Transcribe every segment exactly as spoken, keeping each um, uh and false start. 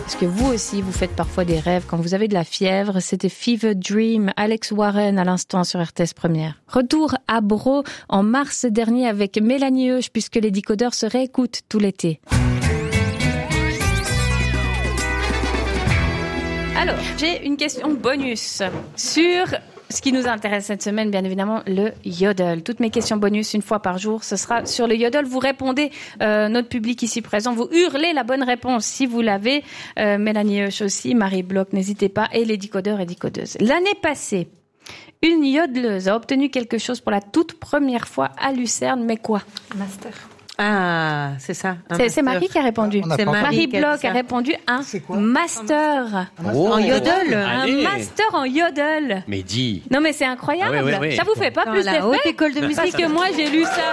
Est-ce que vous aussi, vous faites parfois des rêves quand vous avez de la fièvre? C'était Fever Dream, Alex Warren à l'instant sur R T S Première. Retour à Braux en mars dernier avec Mélanie Heusch, puisque les décodeurs se réécoutent tout l'été. Alors, j'ai une question bonus sur ce qui nous intéresse cette semaine, bien évidemment, le yodel. Toutes mes questions bonus, une fois par jour, ce sera sur le yodel. Vous répondez, euh, notre public ici présent, vous hurlez la bonne réponse si vous l'avez. Euh, Mélanie Heusch aussi, Marie Bloch, n'hésitez pas, et les décodeurs et décodeuses. L'année passée, une yodeleuse a obtenu quelque chose pour la toute première fois à Lucerne, mais quoi? Master. Ah, c'est ça. C'est, c'est Marie qui a répondu. C'est Marie, Marie qui a Bloch dit a répondu un master. Oh, en yodel. Un allez. master en yodel. Mais dis. Non mais c'est incroyable. Ah oui, oui, oui. Ça vous fait pas Dans plus la d'effet? haute école de musique. Parce que moi j'ai lu ça.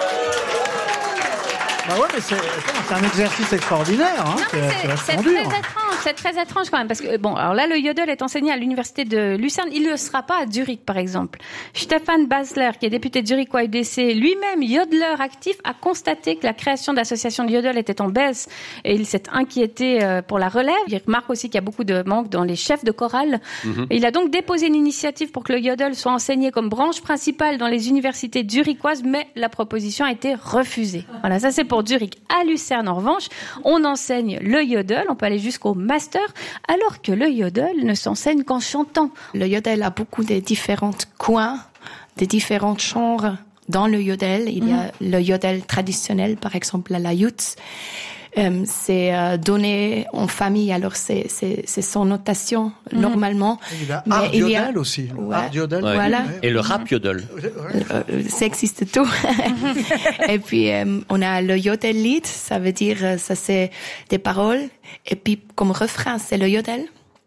Bah ouais, mais c'est, c'est un exercice extraordinaire. Hein. Non, c'est, mais c'est c'est, vachement c'est dur. très étrange, c'est très étrange quand même, parce que, bon, alors là, le yodel est enseigné à l'université de Lucerne, il ne le sera pas à Zurich, par exemple. Stéphane Basler, qui est député de Zurich au U D C, lui-même yodeleur actif, a constaté que la création d'associations de yodel était en baisse, et il s'est inquiété euh, pour la relève. Il remarque aussi qu'il y a beaucoup de manque dans les chefs de chorale. Mm-hmm. Et il a donc déposé une initiative pour que le yodel soit enseigné comme branche principale dans les universités zurichoises, mais la proposition a été refusée. Voilà, ça c'est pour Zurich. À Lucerne, en revanche, on enseigne le yodel, on peut aller jusqu'au master, alors que le yodel ne s'enseigne qu'en chantant. Le yodel a beaucoup de différents coins, de différents genres dans le yodel. Il y a mm-hmm. le yodel traditionnel, par exemple la yutz. Euh, c'est euh, donné en famille, alors c'est, c'est, c'est sans notation mm-hmm. normalement. Et il y a mais art il yodel y a... aussi. Ouais. Art yodel. Ouais. Voilà. Et le rap yodel. Euh, ça existe tout. Et puis euh, on a le yodellied, ça veut dire euh, ça c'est des paroles. Et puis comme refrain c'est le yodel.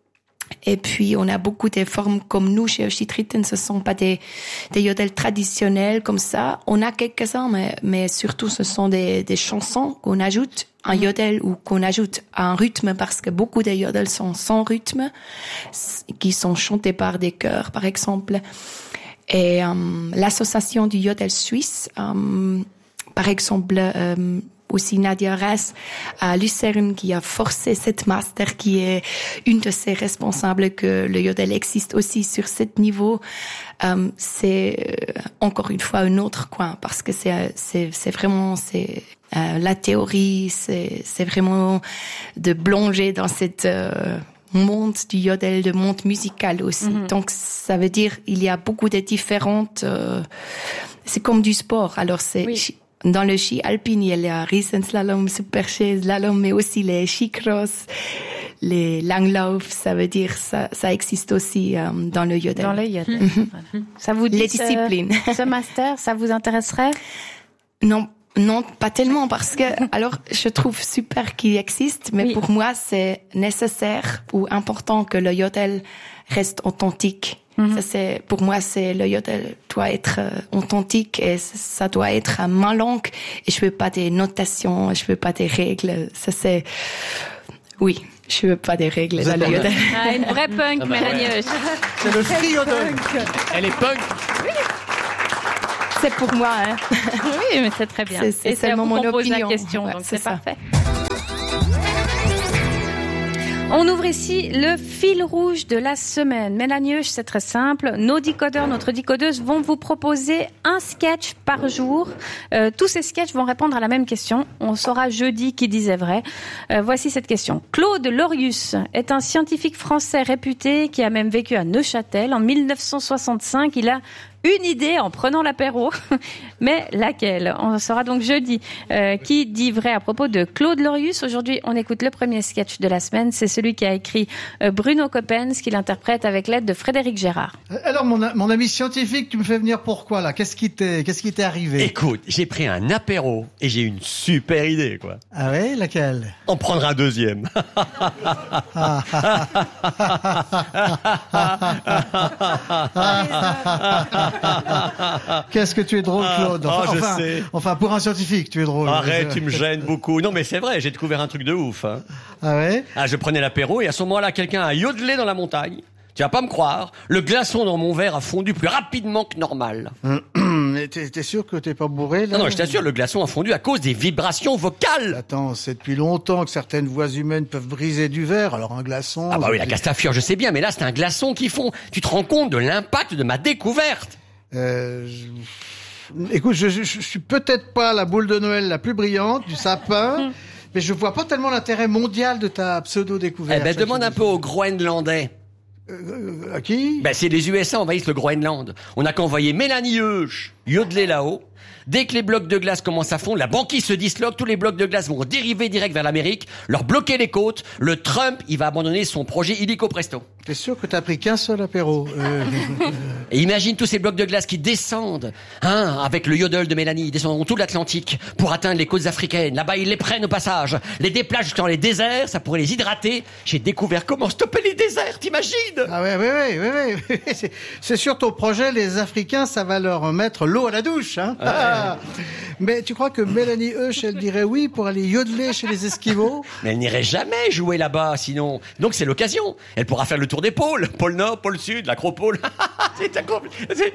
Et puis, on a beaucoup de formes comme nous, chez Ochitritten, ce sont pas des, des yodels traditionnels comme ça. On a quelques-uns, mais, mais surtout, ce sont des, des chansons qu'on ajoute un yodel ou qu'on ajoute un rythme, parce que beaucoup de yodels sont sans rythme, qui sont chantés par des chœurs, par exemple. Et euh, l'association du yodel suisse, euh, par exemple, euh, aussi Nadia Ress à Lucerne qui a forcé cette master, qui est une de ses responsables que le yodel existe aussi sur ce niveau. Euh, c'est euh, encore une fois un autre coin, parce que c'est c'est c'est vraiment c'est euh, la théorie, c'est c'est vraiment de plonger dans cette euh, monde du yodel, de monde musical aussi. Mm-hmm. Donc ça veut dire il y a beaucoup de différentes. Euh, c'est comme du sport. Alors c'est oui. Dans le ski alpin, il y a Riesenslalom, Super-G, slalom, mais aussi les skicross, les Langlauf, ça veut dire ça, ça existe aussi euh, dans le yodel. Dans le yodel. Mm-hmm. Voilà. Ça vous dit les disciplines. Ce, ce master, ça vous intéresserait? Non, non, pas tellement, parce que alors je trouve super qu'il existe, mais oui. Pour moi c'est nécessaire ou important que le yodel reste authentique. Mm-hmm. Ça, c'est, pour moi, c'est, le yodel doit être euh, authentique et ça doit être à ma langue, et je veux pas des notations, je veux pas des règles. Ça, c'est, oui, je veux pas des règles dans le yodel. Ah, une vraie punk, ah bah Mélanie Heusch. Ouais. C'est le free yodel. Elle est punk. Oui. C'est pour moi, hein. Oui, mais c'est très bien. C'est, c'est et seulement mon opinion. On pose la question, ouais, donc c'est, c'est ça. parfait. On ouvre ici le fil rouge de la semaine. Mélanie Heusch, c'est très simple. Nos décodeurs, notre décodeuse vont vous proposer un sketch par jour. Euh, tous ces sketchs vont répondre à la même question. On saura jeudi qui disait vrai. Euh, voici cette question. Claude Lorius est un scientifique français réputé qui a même vécu à Neuchâtel. En mille neuf cent soixante-cinq, il a une idée en prenant l'apéro, mais laquelle? On saura donc jeudi. Euh, qui dit vrai à propos de Claude Lorius? Aujourd'hui, on écoute le premier sketch de la semaine. C'est celui qui a écrit euh, Bruno Coppens, qui l'interprète avec l'aide de Frédéric Gérard. Alors, mon, mon ami scientifique, tu me fais venir pourquoi, là? Qu'est-ce qui t'est, qu'est-ce qui t'est arrivé? Écoute, j'ai pris un apéro et j'ai une super idée, quoi. Ah ouais? Laquelle? En prendre un deuxième. Qu'est-ce que tu es drôle, Claude. Enfin, oh, je enfin, sais. enfin, pour un scientifique, tu es drôle. Arrête, tu me gênes beaucoup. Non, mais c'est vrai, j'ai découvert un truc de ouf. Hein. Ah ouais? Ah, je prenais l'apéro et à ce moment-là, quelqu'un a yodelé dans la montagne. Tu vas pas me croire, le glaçon dans mon verre a fondu plus rapidement que normal. t'es, t'es sûr que t'es pas bourré, là? Non, non, je t'assure, le glaçon a fondu à cause des vibrations vocales. Attends, c'est depuis longtemps que certaines voix humaines peuvent briser du verre, alors un glaçon... Ah bah oui, la Castafiore, je sais bien, mais là, c'est un glaçon qui fond. Tu te rends compte de l'impact de ma découverte? Euh... je- Écoute, je, je, je suis peut-être pas la boule de Noël la plus brillante du sapin, mais je vois pas tellement l'intérêt mondial de ta pseudo-découverte. Eh ben, demande un peu aux Groenlandais. Euh, à qui? Ben, c'est les U S A envahissent le Groenland. On n'a qu'à envoyer Mélanie Heusch, yodeler là-haut. Dès que les blocs de glace commencent à fondre, la banquise se disloque, tous les blocs de glace vont dériver direct vers l'Amérique, leur bloquer les côtes. Le Trump, il va abandonner son projet illico presto. T'es sûr que t'as pris qu'un seul apéro? Euh, Et imagine tous ces blocs de glace qui descendent, hein, avec le yodel de Mélanie, ils descendront tout l'Atlantique pour atteindre les côtes africaines. Là-bas, ils les prennent au passage, les déplacent jusqu'en les déserts, ça pourrait les hydrater. J'ai découvert comment stopper les déserts, t'imagines? Ah ouais, ouais, ouais, ouais, ouais. C'est, c'est sur ton projet, les Africains, ça va leur mettre l'eau à la douche, hein. Mais tu crois que Mélanie Heusch, elle dirait oui pour aller yodeler chez les Esquimaux? Mais elle n'irait jamais jouer là-bas, sinon. Donc c'est l'occasion. Elle pourra faire le tour des pôles. Pôle Nord, pôle Sud, l'acropole. c'est, c'est...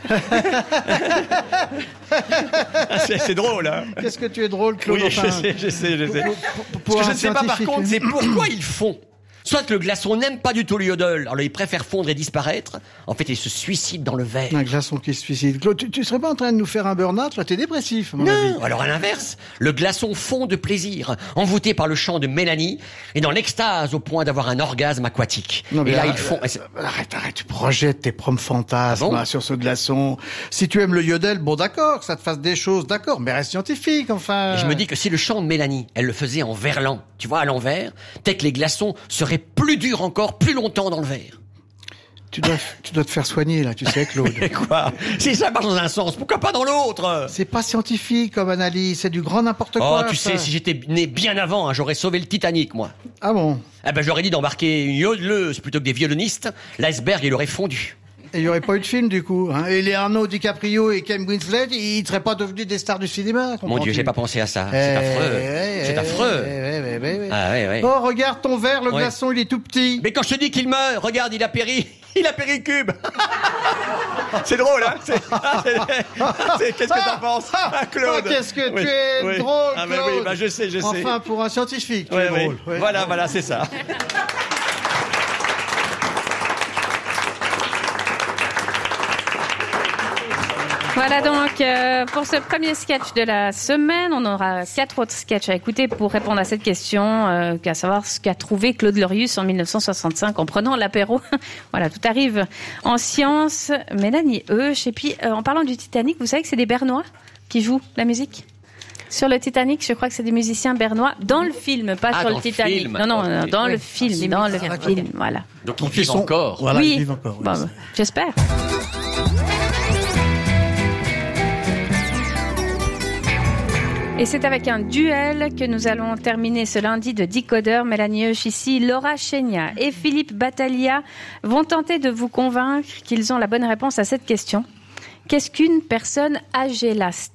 c'est, c'est drôle, hein. Qu'est-ce que tu es drôle, Claude? Oui, enfin, je sais, je sais, je sais. Pour, pour, pour Ce que je un ne sais pas, par scientifique. contre, c'est pourquoi ils font. Soit le glaçon n'aime pas du tout le yodel, alors il préfère fondre et disparaître. En fait, il se suicide dans le verre. Un glaçon qui se suicide. Claude, tu, tu serais pas en train de nous faire un burn-out? Là, t'es dépressif, à mon avis. Non, alors à l'inverse, le glaçon fond de plaisir, envoûté par le chant de Mélanie, et dans l'extase au point d'avoir un orgasme aquatique. Non, mais et là, arrête, ils font... Arrête, arrête, tu projettes tes propres fantasmes Ah bon là, sur ce glaçon. Si tu aimes le yodel, bon d'accord, que ça te fasse des choses, d'accord, mais reste scientifique, enfin. Et je me dis que si le chant de Mélanie, elle le faisait en verlan, tu vois, à l'envers, peut-être que les glaçons seraient plus durs encore, plus longtemps dans le verre. Tu dois, tu dois te faire soigner, là, tu sais, Claude. Et quoi? Si ça marche dans un sens, pourquoi pas dans l'autre? C'est pas scientifique comme analyse, c'est du grand n'importe Oh, quoi. tu ça. sais, si j'étais né bien avant, hein, j'aurais sauvé le Titanic, moi. Ah bon? Eh ben, j'aurais dit d'embarquer une yodeleuse plutôt que des violonistes. L'iceberg, il aurait fondu. Et il y aurait pas eu de film, du coup. Hein. Et Leonardo DiCaprio et Kate Winslet, ils seraient pas devenus des stars du cinéma. Mon Dieu, j'ai pas pensé à ça. C'est affreux. C'est affreux. Ah, ouais, ouais. Oh, regarde ton verre, le Ouais. glaçon, il est tout petit. Mais quand je te dis qu'il meurt, regarde, il a péri. Il a péri cube. C'est drôle, hein? C'est, ah, c'est, c'est- qu'est-ce que t'en penses, ah, Claude? Oh, qu'est-ce que Oui, tu es oui. drôle, Ah, mais Claude. oui, bah, je sais, je sais. Enfin, pour un scientifique, tu Ouais, es ouais. drôle. Ouais. Voilà, voilà, c'est ça. Voilà donc euh, pour ce premier sketch de la semaine. On aura quatre autres sketchs à écouter pour répondre à cette question, euh, qu'à savoir ce qu'a trouvé Claude Lorius en dix-neuf cent soixante-cinq en prenant l'apéro. Voilà, tout arrive en sciences. Mélanie Heusch. Et puis, euh, en parlant du Titanic, vous savez que c'est des Bernois qui jouent la musique sur le Titanic. Je crois que c'est des musiciens bernois dans le film, pas Ah, sur dans le le Titanic. film. Non, non, non, dans Oui, le oui. film, Des dans le musiciens, film. Voilà. Donc, ils Ils vivent sont- encore. Voilà, oui, ils vivent encore. oui. Bon, j'espère. Et c'est avec un duel que nous allons terminer ce lundi de Décodeur. Mélanie Heusch ici, Laura Chénia et Philippe Battaglia vont tenter de vous convaincre qu'ils ont la bonne réponse à cette question. Qu'est-ce qu'une personne agélaste ?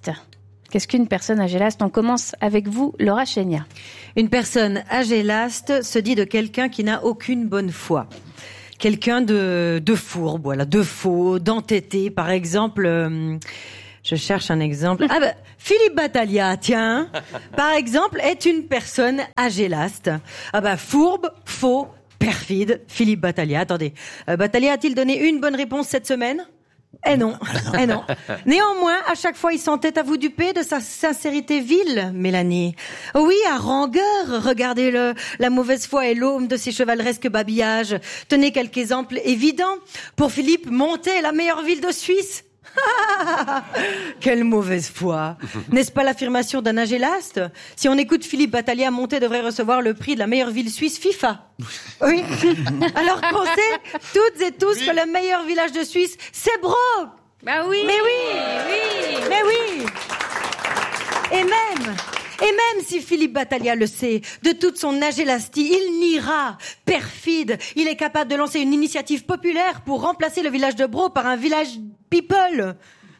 Qu'est-ce qu'une personne agélaste ? On commence avec vous, Laura Chénia. Une personne agélaste se dit de quelqu'un qui n'a aucune bonne foi. Quelqu'un de, de fourbe, voilà, de faux, d'entêté. Par exemple, euh, je cherche un exemple. Ah ben, Philippe Battaglia, tiens, par exemple, est une personne agélaste. Ah ben, fourbe, faux, perfide, Philippe Battaglia. Attendez, euh, Battaglia a-t-il donné une bonne réponse cette semaine ? Eh non, eh non. Néanmoins, à chaque fois, il s'entête à vous duper de sa sincérité vile, Mélanie. Oui, à rangueur, regardez-le, la mauvaise foi et l'aume de ses chevaleresques babillages. Tenez quelques exemples évidents. Pour Philippe, Monté est la meilleure ville de Suisse. Quelle mauvaise foi. N'est-ce pas l'affirmation d'un agélaste ? Si on écoute Philippe Battaglia, Monté devrait recevoir le prix de la meilleure ville suisse FIFA. Oui. Alors qu'on sait toutes et tous que le meilleur village de Suisse, c'est Brok. Bah oui. Mais oui, oui. Mais oui. Et même, et même si Philippe Battaglia le sait, de toute son agélastie, il niera, perfide. Il est capable de lancer une initiative populaire pour remplacer le village de Bro par un village people.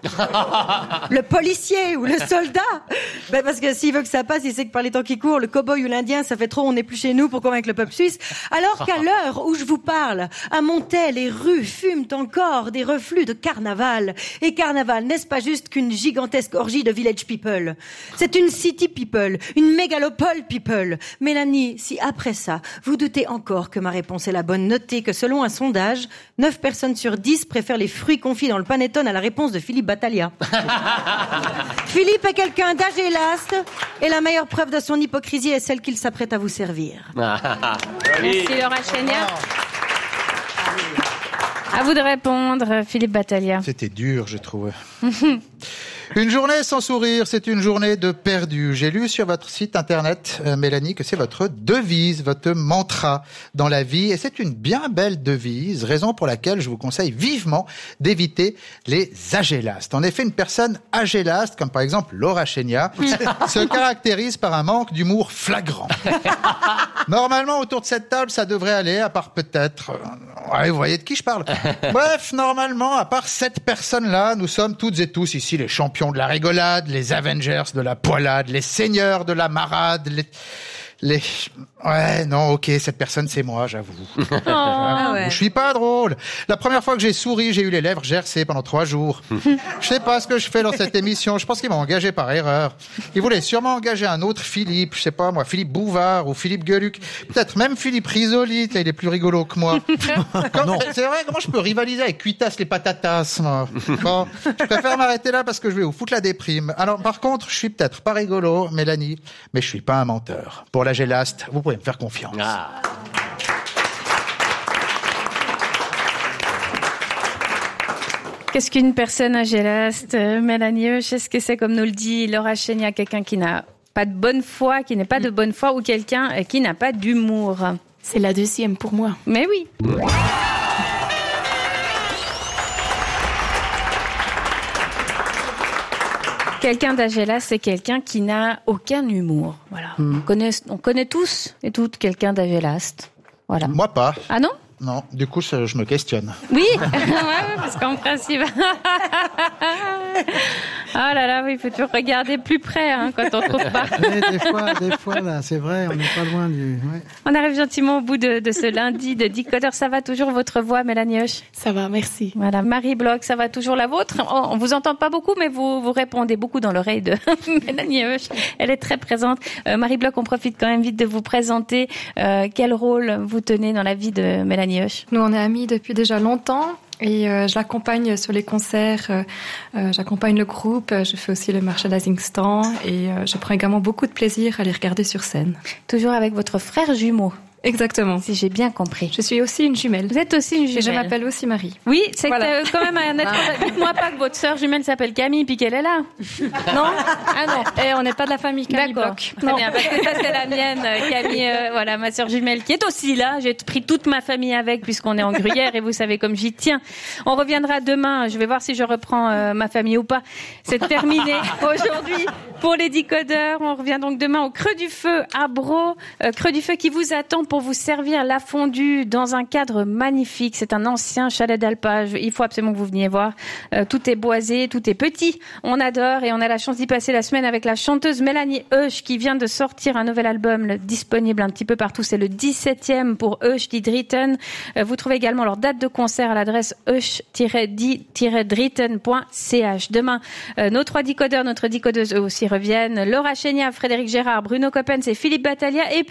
Le policier ou le soldat. Ben parce que s'il veut que ça passe, il sait que par les temps qui courent, le cow-boy ou l'Indien, ça fait trop, on n'est plus chez nous pour convaincre le peuple suisse. Alors qu'à l'heure où je vous parle, à Montel, les rues fument encore des reflux de carnaval. Et carnaval, n'est-ce pas juste qu'une gigantesque orgie de village people? C'est une city people, une mégalopole people. Mélanie, si après ça, vous doutez encore que ma réponse est la bonne, notez que selon un sondage, neuf personnes sur dix préfèrent les fruits confits dans le panettone à la réponse de Philippe Battaglia. Philippe est quelqu'un d'âge et l'aste, et la meilleure preuve de son hypocrisie est celle qu'il s'apprête à vous servir. Merci Laura Chénia. À vous de répondre, Philippe Battaglia. C'était dur, j'ai trouvé. Une journée sans sourire, c'est une journée de perdu. J'ai lu sur votre site internet, euh, Mélanie, que c'est votre devise, votre mantra dans la vie. Et c'est une bien belle devise, raison pour laquelle je vous conseille vivement d'éviter les agélastes. En effet, une personne agélaste, comme par exemple Laura Chénia, se caractérise par un manque d'humour flagrant. Normalement, autour de cette table, ça devrait aller, à part peut-être... Euh, ouais, vous voyez de qui je parle. Bref, normalement, à part cette personne-là, nous sommes toutes et tous ici les champions de la rigolade, les Avengers de la poilade, les seigneurs de la marade, les... les... Ouais, non, ok, cette personne, c'est moi, j'avoue. Oh, ah ouais. Je suis pas drôle. La première fois que j'ai souri, j'ai eu les lèvres gercées pendant trois jours. Je sais pas ce que je fais dans cette émission. Je pense qu'ils m'ont engagé par erreur. Ils voulaient sûrement engager un autre Philippe, je sais pas moi, Philippe Bouvard ou Philippe Gueluc. Peut-être même Philippe Risoli, là, il est plus rigolo que moi. Comme, c'est vrai, comment je peux rivaliser avec Cuitas les patatas, moi? Bon, je préfère m'arrêter là parce que je vais vous foutre la déprime. Alors, par contre, je suis peut-être pas rigolo, Mélanie, mais je suis pas un menteur. Pour la gélaste, vous pouvez me faire confiance. Ah. Qu'est-ce qu'une personne agélaste, Mélanie Heusch? Est-ce que c'est, comme nous le dit Laura Chénia, quelqu'un qui n'a pas de bonne foi, qui n'est pas de bonne foi, ou quelqu'un qui n'a pas d'humour? C'est la deuxième pour moi. Mais oui. Quelqu'un d'agélaste, c'est quelqu'un qui n'a aucun humour. Voilà. Mm. On connaît, on connaît tous et toutes quelqu'un d'agélaste. Voilà. Moi pas. Ah non? Non, du coup, ça, je me questionne. Oui, ouais, ouais, parce qu'en principe... Ah là là, oui, il faut toujours regarder plus près hein, quand on trouve pas. Mais des fois, des fois, là, c'est vrai, on n'est pas loin du... Ouais. On arrive gentiment au bout de, de ce lundi de Décodeur. Ça va toujours votre voix, Mélanie Heusch? Ça va, merci. Voilà, Marie Bloch, ça va toujours la vôtre? On, on vous entend pas beaucoup, mais vous, vous répondez beaucoup dans l'oreille de Mélanie Heusch. Elle est très présente. Euh, Marie Bloch, on profite quand même vite de vous présenter. Euh, quel rôle vous tenez dans la vie de Mélanie Heusch? Nous, on est amis depuis déjà longtemps. Et euh, je l'accompagne sur les concerts, euh, euh, j'accompagne le groupe, je fais aussi le merchandising stand et euh, je prends également beaucoup de plaisir à les regarder sur scène. Toujours avec votre frère jumeau? Exactement. Si j'ai bien compris. Je suis aussi une jumelle. Vous êtes aussi une jumelle. Et je m'appelle aussi Marie. Oui, c'est voilà. que, quand même un être... Dites-moi pas que votre sœur jumelle s'appelle Camille puis qu'elle est là. Non. Ah non. Et on n'est pas de la famille Camille D'accord. Bloch. Très bien, parce que ça c'est la mienne, Camille, euh, voilà, ma sœur jumelle qui est aussi là. J'ai pris toute ma famille avec puisqu'on est en Gruyère et vous savez comme j'y tiens. On reviendra demain. Je vais voir si je reprends euh, ma famille ou pas. C'est terminé aujourd'hui pour les Décodeurs. On revient donc demain au Creux du Feu à Bro. Euh, Creux du Feu qui vous attend pour vous servir la fondue dans un cadre magnifique. C'est un ancien chalet d'alpage. Il faut absolument que vous veniez voir. Euh, tout est boisé, tout est petit. On adore et on a la chance d'y passer la semaine avec la chanteuse Mélanie Heusch qui vient de sortir un nouvel album le, disponible un petit peu partout. C'est le dix-septième pour Heusch die Dritten. Euh, vous trouvez également leur date de concert à l'adresse heusch die dritten point c h. Demain, euh, nos trois décodeurs, notre décodeuse eux aussi reviennent. Laura Chénia, Frédéric Gérard, Bruno Coppens et Philippe Battaglia. Et